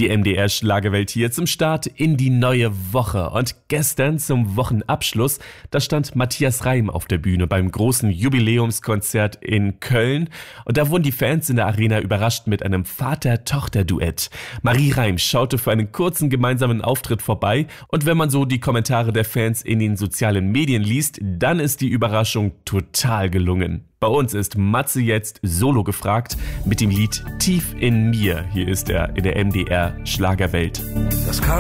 Die MDR-Schlagerwelt hier zum Start in die neue Woche. Und gestern zum Wochenabschluss, da stand Matthias Reim auf der Bühne beim großen Jubiläumskonzert in Köln. Und da wurden die Fans in der Arena überrascht mit einem Vater-Tochter-Duett. Marie Reim schaute für einen kurzen gemeinsamen Auftritt vorbei. Und wenn man so die Kommentare der Fans in den sozialen Medien liest, dann ist die Überraschung total gelungen. Bei uns ist Matze jetzt solo gefragt mit dem Lied Tief in mir. Hier ist er in der MDR Schlagerwelt. Das kam